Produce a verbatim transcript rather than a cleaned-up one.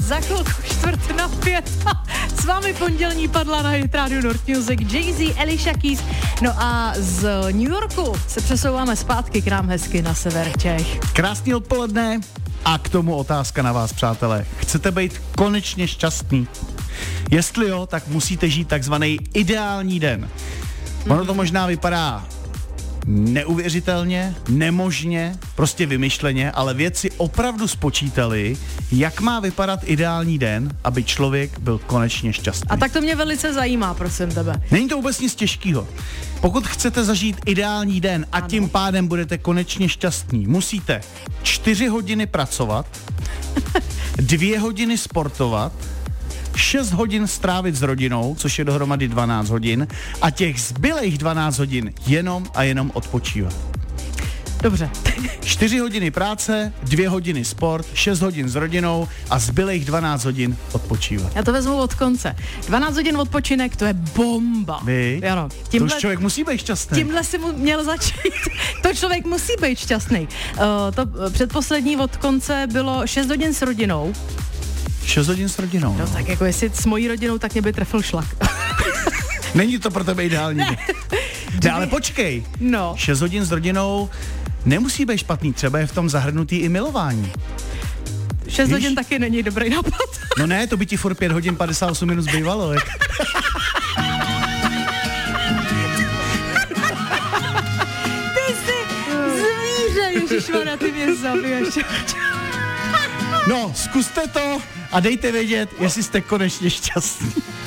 za chvilku čtvrt na pět. S vámi pondělní padla na Hit Radio North Music Jay-Z, Alicia Keys. No a z New Yorku se přesouváme zpátky k nám hezky na sever Čech. Krásný odpoledne a k tomu otázka na vás, přátelé. Chcete být konečně šťastný? Jestli jo, tak musíte žít takzvaný ideální den. Ono to možná vypadá neuvěřitelně, nemožně, prostě vymyšleně, ale vědci opravdu spočítali, jak má vypadat ideální den, aby člověk byl konečně šťastný. A tak to mě velice zajímá, prosím tebe. Není to vůbec nic těžkého. Pokud chcete zažít ideální den a ano. tím pádem budete konečně šťastní, musíte čtyři hodiny pracovat, dvě hodiny sportovat, šest hodin strávit s rodinou, což je dohromady dvanáct hodin, a těch zbylejch dvanáct hodin jenom a jenom odpočívat. Dobře. čtyři hodiny práce, dvě hodiny sport, šest hodin s rodinou a zbylejch dvanáct hodin odpočívat. Já to vezmu od konce. dvanáct hodin odpočinek, to je bomba. Vy? Ano. Tímhle, to už člověk musí být šťastný. Tímhle si mu měl začít. To člověk musí být šťastný. Uh, to předposlední od konce bylo šest hodin s rodinou. šest hodin s rodinou. No, no tak jako jestli s mojí rodinou, tak mě by trefil šlak. Není to pro tebe ideální. Ne, ne ale počkej. No. šest hodin s rodinou nemusí být špatný, třeba je v tom zahrnutý i milování. šest Víš? hodin taky není dobrý nápad. No ne, to by ti furt pět hodin padesát osm minut zbývalo. Jak... Ty jsi zvíře, ježišmarja, ty mě zabiješ. No, zkuste to a dejte vědět, jestli jste konečně šťastní.